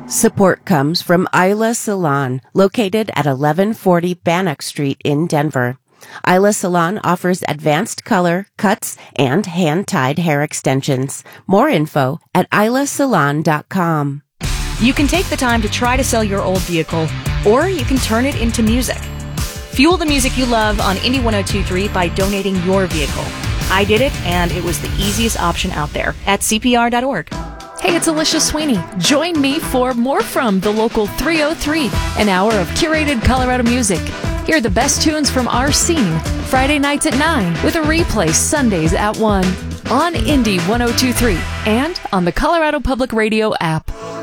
Support comes from Isla Salon, located at 1140 Bannock Street in Denver. Isla Salon offers advanced color, cuts, and hand-tied hair extensions. More info at islasalon.com. You can take the time to try to sell your old vehicle, or you can turn it into music. Fuel the music you love on Indie 102.3 by donating your vehicle. I did it, and it was the easiest option out there at CPR.org. Hey, it's Alicia Sweeney. Join me for More From the Local 303, an hour of curated Colorado music. Hear the best tunes from our scene, Friday nights at 9, with a replay Sundays at 1, on Indie 102.3, and on the Colorado Public Radio app.